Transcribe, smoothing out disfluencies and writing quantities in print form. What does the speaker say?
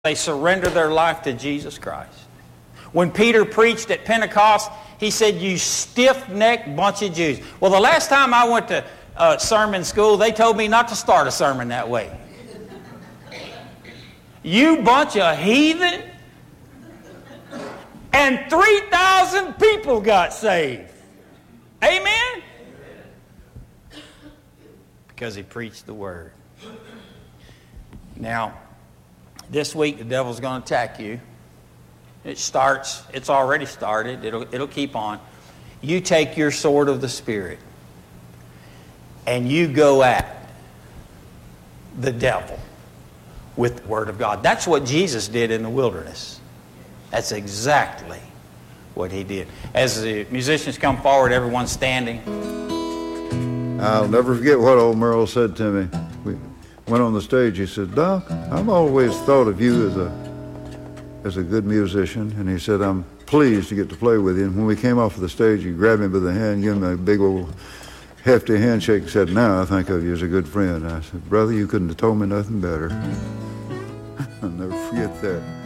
They surrender their life to Jesus Christ. When Peter preached at Pentecost, he said, "You stiff-necked bunch of Jews." Well, the last time I went to sermon school, they told me not to start a sermon that way. You bunch of heathen. And 3,000 people got saved. Amen? Because he preached the word. Now, this week the devil's going to attack you. It's already started. It'll keep on. You take your sword of the Spirit and you go at the devil with the Word of God. That's what Jesus did in the wilderness. That's exactly what he did. As the musicians come forward, everyone's standing. I'll never forget what old Merle said to me. We went on the stage. He said, "Doc, I've always thought of you as a good musician." And he said, "I'm pleased to get to play with you." And when we came off of the stage, he grabbed me by the hand, gave me a big old hefty handshake, and said, "Now I think of you as a good friend." And I said, "Brother, you couldn't have told me nothing better." I'll never forget that.